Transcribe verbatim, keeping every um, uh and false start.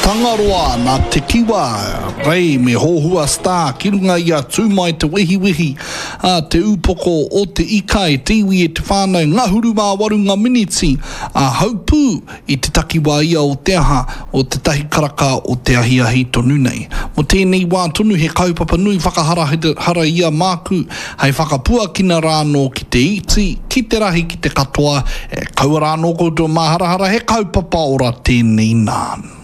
Tangaroa na te kiwa, rei me hohua star, ki runga ia tūmai te wehi wehi, a te upoko o te ikai, te iwi e te whānau, ngā huru mā waru ngā miniti, a haupū i te takiwa ia o te aha, o te tahi karaka o te ahi ahi tonu nei. Mo tēnei wā tonu he kaupapa nui whakahara hara ia māku, hei whakapua kina rāno ki te iti, ki te rahi ki te katoa, e kaua rāno koutua māharahara he kaupapa ora tēnei nāna.